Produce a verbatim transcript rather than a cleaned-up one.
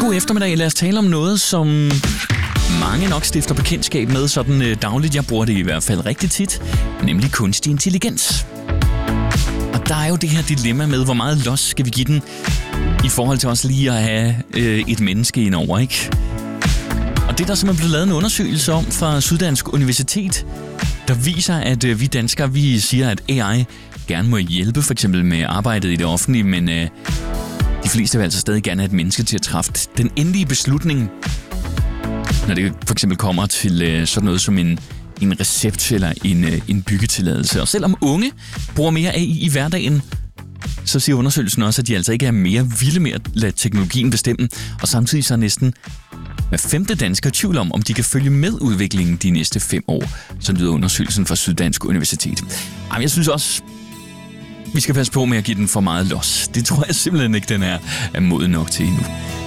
god eftermiddag. Lad os tale om noget, som mange nok stifter bekendtskab med sådan øh, dagligt. Jeg bruger det i hvert fald rigtig tit, nemlig kunstig intelligens. Og der er jo det her dilemma med, hvor meget los skal vi give den, i forhold til også lige at have øh, et menneske indover, ikke? Og det er der simpelthen blevet lavet en undersøgelse om fra Syddansk Universitet, der viser, at øh, vi danskere, vi siger, at A I gerne må hjælpe for eksempel med arbejdet i det offentlige, men øh, de fleste vil altså stadig gerne have et menneske til at træffe den endelige beslutning, når det for eksempel kommer til øh, sådan noget som en, en recept eller en, øh, en byggetilladelse. Og selvom unge bruger mere A I i hverdagen, så siger undersøgelsen også, at de altså ikke er mere vilde med at lade teknologien bestemme, og samtidig så er næsten hver femte dansker i tvivl om, om de kan følge med udviklingen de næste fem år. Så lyder undersøgelsen fra Syddansk Universitet. Jamen, jeg synes også, vi skal passe på med at give den for meget los. Det tror jeg simpelthen ikke, den er, er moden nok til endnu.